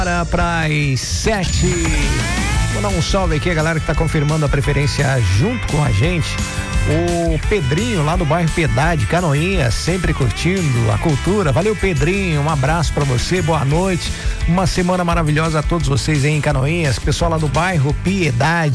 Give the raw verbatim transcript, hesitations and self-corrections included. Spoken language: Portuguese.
Para as sete. Vou dar um salve aqui a galera que tá confirmando a preferência junto com a gente. O Pedrinho lá do bairro Piedade, Canoinhas, sempre curtindo a cultura. Valeu, Pedrinho, um abraço para você, boa noite. Uma semana maravilhosa a todos vocês aí em Canoinhas, pessoal lá do bairro Piedade.